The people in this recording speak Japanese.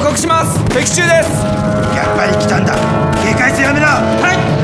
告します。的中です。 やっぱり来たんだ。警戒せやめな。 はい。